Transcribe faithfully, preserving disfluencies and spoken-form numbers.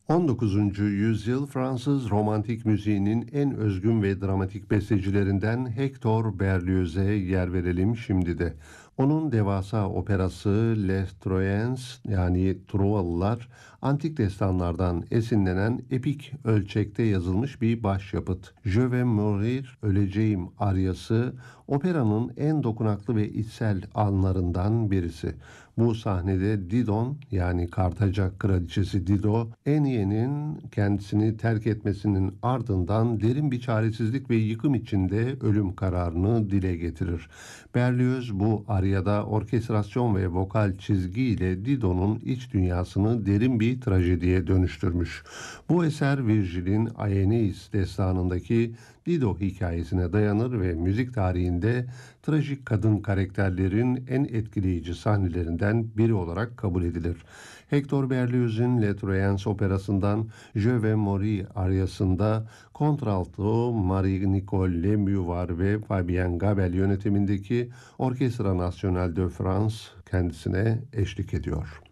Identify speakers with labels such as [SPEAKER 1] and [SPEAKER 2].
[SPEAKER 1] on dokuzuncu yüzyıl Fransız romantik müziğinin en özgün ve dramatik bestecilerinden Hector Berlioz'e yer verelim şimdi de. Onun devasa operası Les Troyens yani Truvalılar, antik destanlardan esinlenen epik ölçekte yazılmış bir başyapıt. Je vais mourir, öleceğim aryası, operanın en dokunaklı ve içsel anlarından birisi. Bu sahnede Didon yani Kartaca kraliçesi Dido, Ennie'nin kendisini terk etmesinin ardından derin bir çaresizlik ve yıkım içinde ölüm kararını dile getirir. Berlioz bu aryada orkestrasyon ve vokal çizgiyle Dido'nun iç dünyasını derin bir trajediye dönüştürmüş. Bu eser Virgil'in Aeneis destanındaki Dido hikayesine dayanır ve müzik tarihinde trajik kadın karakterlerin en etkileyici sahnelerinden biri olarak kabul edilir. Hector Berlioz'un Les Troyens operasından Je vais mourir aryasında kontralto Marie-Nicole Lemieux var ve Fabien Gabel yönetimindeki Orkestra Nationale de France kendisine eşlik ediyor.